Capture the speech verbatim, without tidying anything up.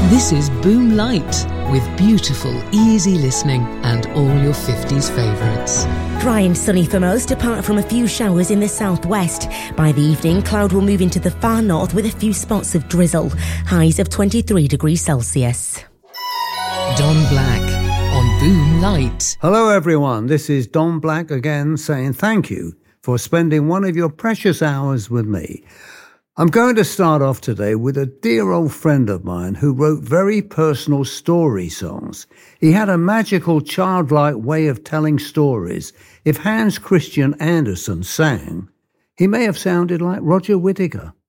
This is Boom Light, with beautiful, easy listening and all your fifties favourites. Dry and sunny for most, apart from a few showers in the southwest. By the evening, cloud will move into the far north with a few spots of drizzle. Highs of twenty-three degrees Celsius. Don Black on Boom Light. Hello everyone, this is Don Black again saying thank you for spending one of your precious hours with me. I'm going to start off today with a dear old friend of mine who wrote very personal story songs. He had a magical childlike way of telling stories. If Hans Christian Andersen sang, he may have sounded like Roger Whittaker.